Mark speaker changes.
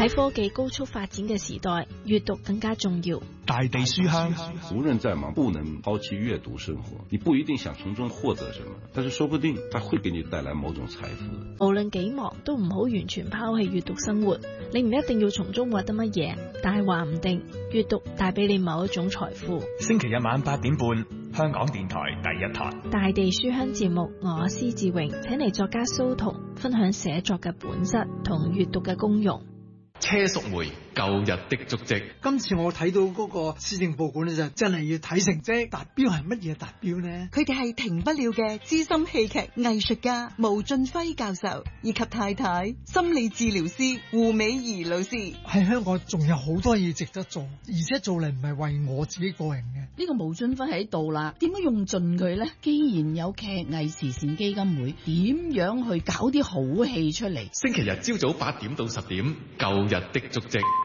Speaker 1: 喺科技高速發展嘅時代，閱讀更加重要。
Speaker 2: 大地書香，
Speaker 3: 無論再忙，不能拋棄閱讀生活。你不一定想從中獲得什麼，但是說不定它會給你帶來某種財富。
Speaker 1: 無論幾忙，都唔好完全拋棄閱讀生活。你唔一定要從中獲得乜嘢，但係話唔定閱讀帶俾你某一種財富。
Speaker 2: 星期日晚8點半，香港電台第一台
Speaker 1: 大地書香節目，我施志榮請嚟作家蘇童分享寫作嘅本質同閱讀嘅功用。
Speaker 4: 車淑梅舊日的足跡。
Speaker 5: 今次我睇到嗰個施政報告咧，就真係要睇成績。達標係乜嘢達標呢？
Speaker 6: 佢哋係停不了嘅資深戲劇藝術家毛俊輝教授，以及太太心理治療師胡美儀老師。
Speaker 5: 喺香港仲有好多嘢值得做，而且做嚟唔係為我自己個人嘅。
Speaker 7: 呢個毛俊輝喺度啦，點樣用盡佢呢？既然有劇藝慈善基金會，點樣去搞啲好戲出嚟？
Speaker 4: 星期日朝早8點到10點，舊日的足跡。